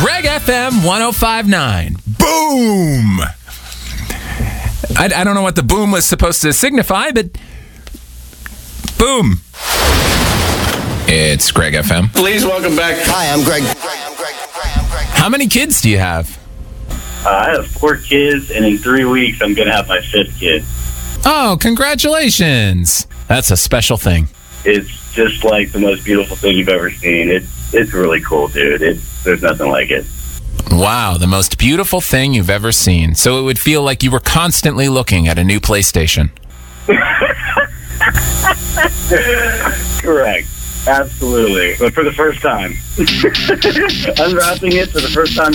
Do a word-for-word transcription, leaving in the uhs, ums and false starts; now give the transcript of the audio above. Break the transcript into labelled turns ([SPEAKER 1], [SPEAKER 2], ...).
[SPEAKER 1] Greg F M one oh five point nine. Boom! I, I don't know what the boom was supposed to signify, but boom. It's Greg F M.
[SPEAKER 2] Please welcome back.
[SPEAKER 3] Hi, I'm Greg.
[SPEAKER 1] How many kids do you have?
[SPEAKER 4] Uh, I have four kids, and in three weeks, I'm going to have my fifth kid.
[SPEAKER 1] Oh, congratulations. That's a special thing.
[SPEAKER 4] It's just like the most beautiful thing you've ever seen. It, it's really cool, dude. It, there's nothing like it.
[SPEAKER 1] Wow, the most beautiful thing you've ever seen. So it would feel like you were constantly looking at a new PlayStation.
[SPEAKER 4] Correct. Absolutely. But for the first time. Unwrapping it for the first time